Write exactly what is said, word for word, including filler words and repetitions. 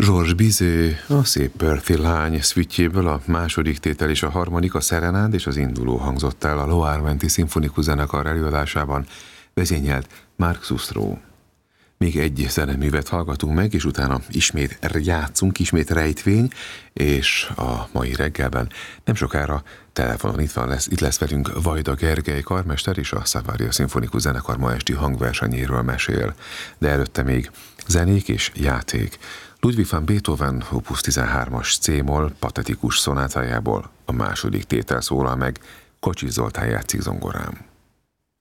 Georges Bizet, a szép Perthy lány szüitjéből a második tétel és a harmadik, a Szerenád és az induló hangzott el a Loire menti szimfonikus zenekar előadásában, vezényelt Marc Sustró. Még egy zeneművet hallgatunk meg, és utána ismét játszunk, ismét rejtvény, és a mai reggelben nem sokára telefonon itt, van, lesz, itt lesz velünk Vajda Gergely karmester, és a Savaria Szimfonikus Zenekar ma esti hangversenyéről mesél. De előtte még zenék és játék. Ludwig van Beethoven opus tizenhármas C-moll patetikus szonátájából a második tétel szólal meg, Kocsis Zoltán játszik zongorán.